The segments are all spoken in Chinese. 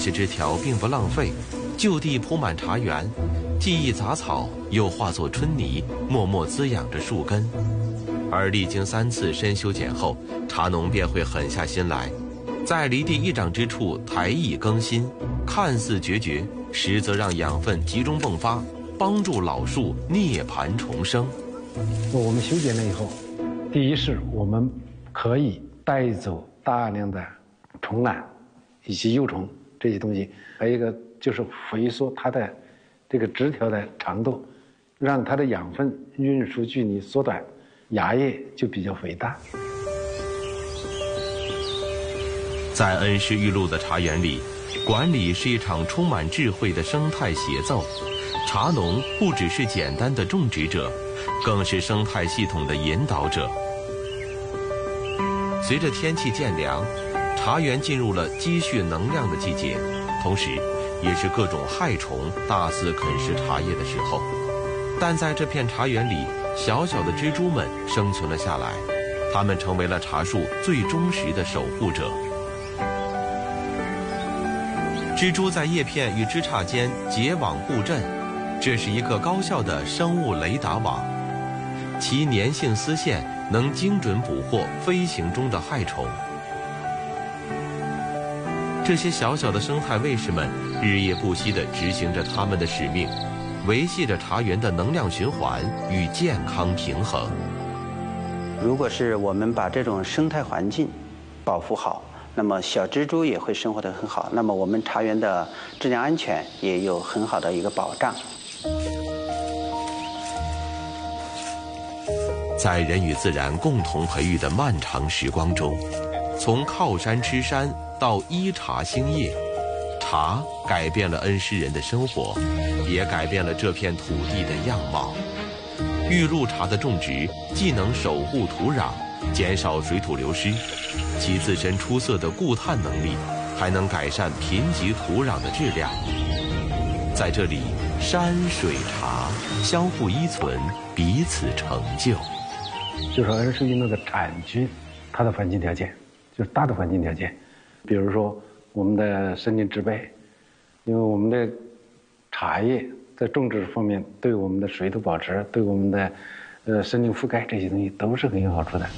些枝条并不浪费，就地铺满茶园，既易杂草，又化作春泥，默默滋养着树根。而历经3次深修剪后，茶农便会狠下心来，在离地1掌之处抬翼更新，看似决绝，实则让养分集中迸发，帮助老树涅槃重生。 我们修剪了以后，第一是我们可以带走大量的虫卵以及幼虫这些东西，还有一个就是回缩它的这个枝条的长度，让它的养分运输距离缩短，芽叶就比较肥大。 在恩施玉露的茶园里，管理是一场充满智慧的生态协奏。茶农不只是简单的种植者，更是生态系统的引导者。随着天气渐凉，茶园进入了积蓄能量的季节，同时也是各种害虫大肆啃食茶叶的时候。但在这片茶园里，小小的蜘蛛们生存了下来，它们成为了茶树最忠实的守护者。蜘蛛在叶片与枝杈间结网布阵，这是一个高效的生物雷达网，其粘性丝线能精准捕获飞行中的害虫。这些小小的生态卫士们日夜不息地执行着他们的使命，维系着茶园的能量循环与健康平衡。 如果是我们把这种生态环境保护好，那么小蜘蛛也会生活得很好，那么我们茶园的质量安全也有很好的一个保障。 在人与自然共同培育的漫长时光中，从靠山吃山到依茶兴业，茶改变了恩施人的生活，也改变了这片土地的样貌。玉露茶的种植既能守护土壤，减少水土流失，其自身出色的固碳能力还能改善贫瘠土壤的质量。在这里，山水茶相互依存，彼此成就。 就说恩施玉露的产区，它的环境条件就是大的环境条件，比如说我们的森林植被，因为我们的茶叶在种植方面对我们的水土保持，对我们的森林覆盖这些东西都是很有好处的。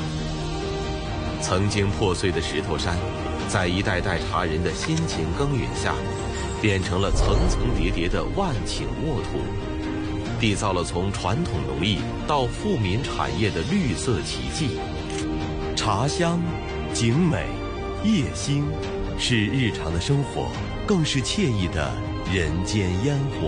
曾经破碎的石头山，在一代代茶人的辛勤耕耘下，变成了层层叠叠的万顷沃土，缔造了从传统农艺到富民产业的绿色奇迹。茶香、景美、夜兴，是日常的生活，更是惬意的人间烟火。